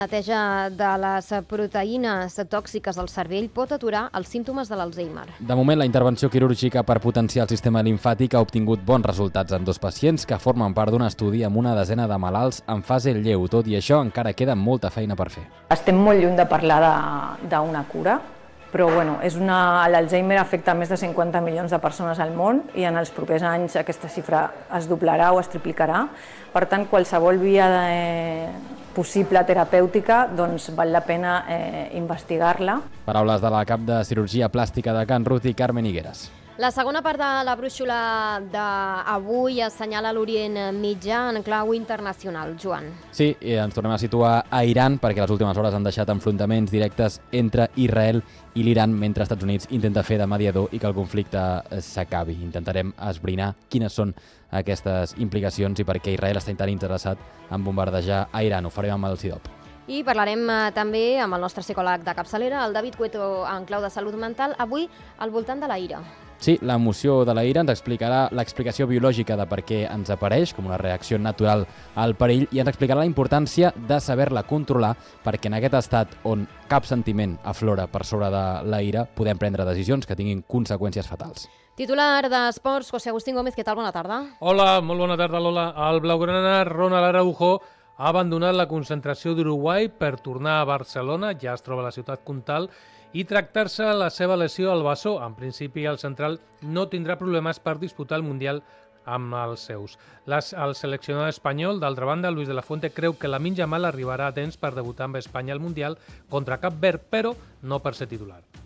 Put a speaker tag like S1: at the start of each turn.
S1: La neteja de les proteïnes tòxiques al cervell pot aturar els símptomes de l'Alzheimer.
S2: De moment, la intervenció quirúrgica per potenciar el sistema limfàtic ha obtingut bons resultats en 2 pacients que formen part d'un estudi amb una desena de malalts en fase lleu. Tot i això, encara queda molta feina per fer.
S3: Estem molt lluny de parlar d'una cura, però l'Alzheimer afecta més de 50 milions de persones al món i en els propers anys aquesta xifra es doblarà o es triplicarà. Per tant, qualsevol via possible terapèutica val la pena investigar-la.
S2: Paraules de la cap de cirurgia plàstica de Can Ruti, Carmen Higueras.
S1: La segona part de la brúixola d'avui assenyala l'Orient Mitjà en clau internacional. Joan.
S2: Sí, ens tornem a situar a Iran perquè les últimes hores han deixat enfrontaments directes entre Israel i l'Iran mentre Estats Units intenta fer de mediador i que el conflicte s'acabi. Intentarem esbrinar quines són aquestes implicacions i per què Israel està tan interessat en bombardejar a Iran. Ho farem amb el CIDOB.
S1: I parlarem també amb el nostre psicòleg de capçalera, el David Cueto, en clau de salut mental, avui al voltant de la ira.
S2: Sí, l'emoció de la ira ens explicarà l'explicació biològica de per què ens apareix, com una reacció natural al perill, i ens explicarà la importància de saber-la controlar perquè en aquest estat on cap sentiment aflora per sobre de la ira podem prendre decisions que tinguin conseqüències fatals.
S1: Titular d'Esports, José Agustín Gómez, què tal? Bona tarda.
S4: Hola, molt bona tarda, Lola. El blaugrana Ronald Araujo ha abandonat la concentració d'Uruguai per tornar a Barcelona, ja es troba a la ciutat comtal, i tractar-se la seva lesió al bessó. En principi, el central no tindrà problemes per disputar el Mundial amb els seus. El seleccionador espanyol, d'altra banda, Luis de la Fuente, creu que Lamine Yamal arribarà a temps per debutar amb Espanya al Mundial contra Cap Verd, però no per ser titular.